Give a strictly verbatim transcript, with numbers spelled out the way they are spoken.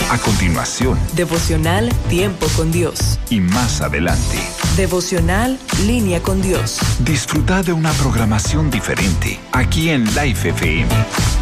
A continuación, Devocional Tiempo con Dios. y más adelante, Devocional Línea con Dios. disfruta de una programación diferente aquí en Life F M.